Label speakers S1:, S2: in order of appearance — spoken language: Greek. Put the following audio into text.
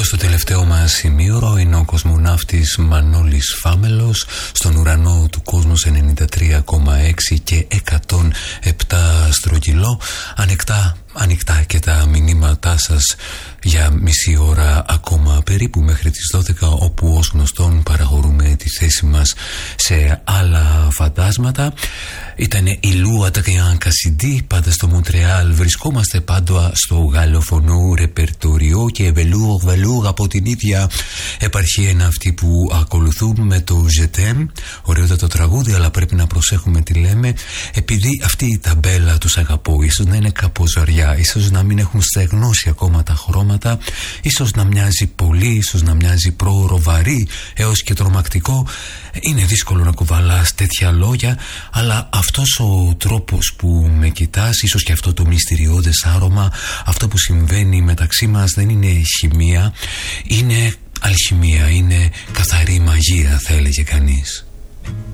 S1: Εδώ στο τελευταίο μας σημείο είναι ο κοσμοναύτης Μανώλης Φάμελος, στον ουρανό του κόσμους 93,6 και 107 στρογγυλό. Ανοιχτά και τα μηνύματά σας για μισή ώρα ακόμα περίπου μέχρι τις 12, όπου ως γνωστόν παραχωρούμε τη θέση μας σε άλλα φαντάσματα. Ήτανε η Λου Αντριάν Κασιντή, πάντα στο Μοντρεάλ. Βρισκόμαστε πάντα στο γαλλοφωνό ρεπερτοριό και βελούρ από την ίδια επαρχία είναι αυτοί που ακολουθούν με το Ζετέμ. Ωραιότατο τραγούδι, αλλά πρέπει να προσέχουμε τι λέμε, επειδή αυτή η ταμπέλα τους αγαπώ ίσως να είναι κάπως ζαριά, ίσως να μην έχουν στεγνώσει ακόμα τα χρώματα, ίσως να μοιάζει πολύ, ίσως να μοιάζει πρόωρο, βαρύ έως και τρομακτικό. Είναι δύσκολο να κουβαλάς τέτοια λόγια, αλλά αυτός ο τρόπος που με κοιτάς, ίσως και αυτό το μυστηριώδες άρωμα, αυτό που συμβαίνει μεταξύ μας δεν είναι χημεία, είναι αλχημία, είναι καθαρή μαγεία, θα έλεγε κανείς.